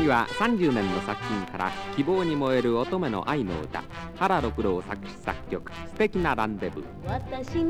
次は30年の作品から希望に燃える乙女の愛の歌、原六郎作詞作曲、素敵なランデブー。